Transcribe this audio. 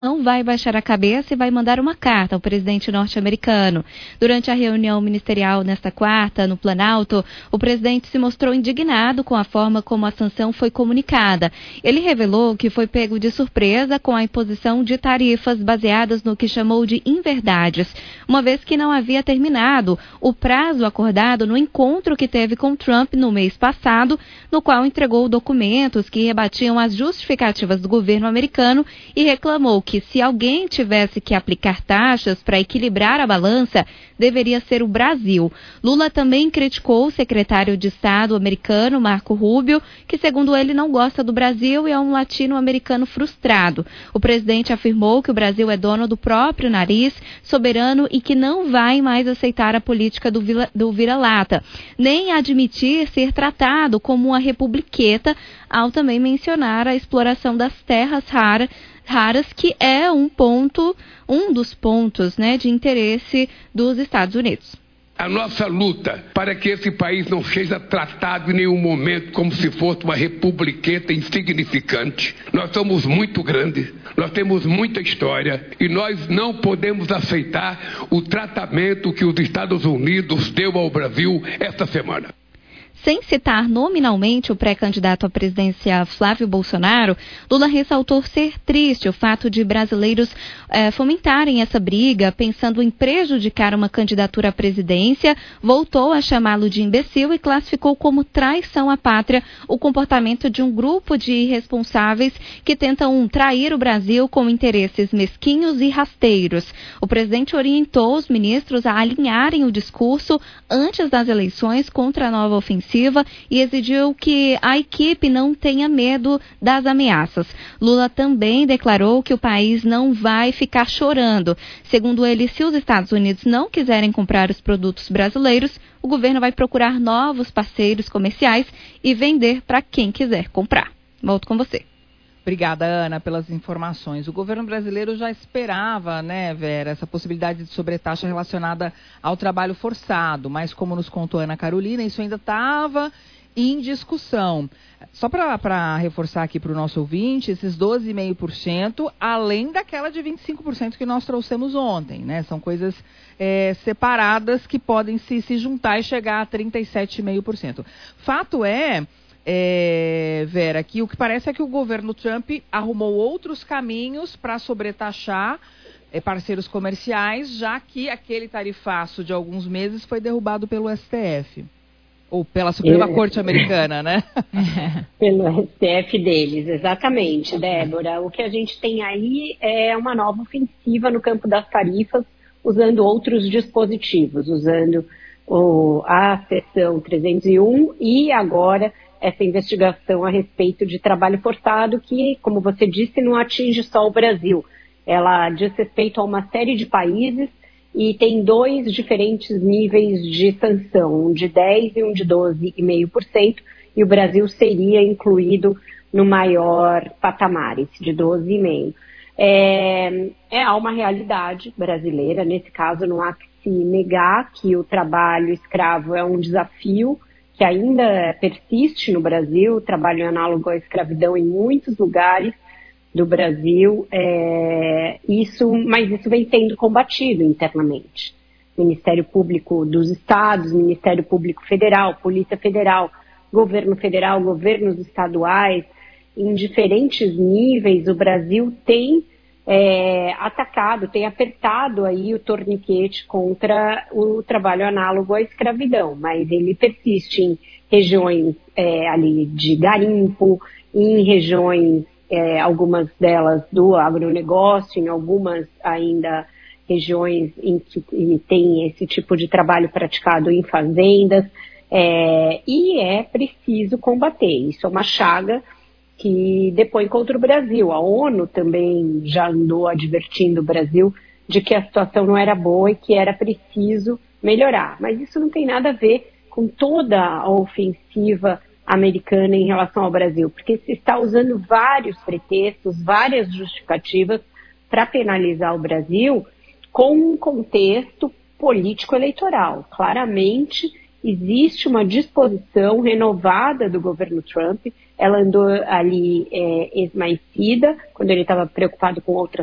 não vai baixar a cabeça e vai mandar uma carta ao presidente norte-americano. Durante a reunião ministerial nesta quarta, no Planalto, o presidente se mostrou indignado com a forma como a sanção foi comunicada. Ele revelou que foi pego de surpresa com a imposição de tarifas baseadas no que chamou de inverdades, uma vez que não havia terminado o prazo acordado no encontro que teve com Trump no mês passado, no qual entregou documentos que rebatiam as justificativas do governo americano e reclamou que se alguém tivesse que aplicar taxas para equilibrar a balança, deveria ser o Brasil. Lula também criticou o secretário de Estado americano, Marco Rubio, que segundo ele não gosta do Brasil e é um latino-americano frustrado. O presidente afirmou que o Brasil é dono do próprio nariz, soberano e que não vai mais aceitar a política do vira-lata, nem admitir ser tratado como uma republiqueta, ao também mencionar a exploração das terras raras, que é um dos pontos, né, de interesse dos Estados Unidos. A nossa luta para que esse país não seja tratado em nenhum momento como se fosse uma republiqueta insignificante. Nós somos muito grandes, nós temos muita história e nós não podemos aceitar o tratamento que os Estados Unidos deu ao Brasil esta semana. Sem citar nominalmente o pré-candidato à presidência Flávio Bolsonaro, Lula ressaltou ser triste o fato de brasileiros fomentarem essa briga, pensando em prejudicar uma candidatura à presidência, voltou a chamá-lo de imbecil e classificou como traição à pátria o comportamento de um grupo de irresponsáveis que tentam trair o Brasil com interesses mesquinhos e rasteiros. O presidente orientou os ministros a alinharem o discurso antes das eleições contra a nova ofensiva e exigiu que a equipe não tenha medo das ameaças. Lula também declarou que o país não vai ficar chorando. Segundo ele, se os Estados Unidos não quiserem comprar os produtos brasileiros, o governo vai procurar novos parceiros comerciais e vender para quem quiser comprar. Volto com você. Obrigada, Ana, pelas informações. O governo brasileiro já esperava, né, Vera, essa possibilidade de sobretaxa relacionada ao trabalho forçado, mas como nos contou Ana Carolina, isso ainda estava em discussão. Só para reforçar aqui para o nosso ouvinte, esses 12,5%, além daquela de 25% que nós trouxemos ontem, né? São coisas separadas que podem se juntar e chegar a 37,5%. Fato Vera, que o que parece é que o governo Trump arrumou outros caminhos para sobretaxar parceiros comerciais, já que aquele tarifaço de alguns meses foi derrubado pelo STF. Ou pela Suprema Corte Americana, né? Pelo STF deles, exatamente, Débora. O que a gente tem aí é uma nova ofensiva no campo das tarifas, usando outros dispositivos, usando a seção 301 e agora essa investigação a respeito de trabalho forçado que, como você disse, não atinge só o Brasil. Ela diz respeito a uma série de países e tem dois diferentes níveis de sanção, um de 10% e um de 12,5%, e o Brasil seria incluído no maior patamar, esse de 12,5%. Há uma realidade brasileira, nesse caso não há que se negar que o trabalho escravo é um desafio que ainda persiste no Brasil, trabalho análogo à escravidão em muitos lugares do Brasil, mas isso vem sendo combatido internamente. Ministério Público dos Estados, Ministério Público Federal, Polícia Federal, governos estaduais, em diferentes níveis, o Brasil tem atacado, tem apertado aí o torniquete contra o trabalho análogo à escravidão, mas ele persiste em regiões ali de garimpo, em regiões, algumas delas do agronegócio, em algumas ainda regiões em que tem esse tipo de trabalho praticado em fazendas, e é preciso combater. Isso é uma chaga que depõe contra o Brasil. A ONU também já andou advertindo o Brasil de que a situação não era boa e que era preciso melhorar. Mas isso não tem nada a ver com toda a ofensiva americana em relação ao Brasil, porque se está usando vários pretextos, várias justificativas para penalizar o Brasil com um contexto político-eleitoral. Claramente existe uma disposição renovada do governo Trump. Ela andou ali esmaecida quando ele estava preocupado com outras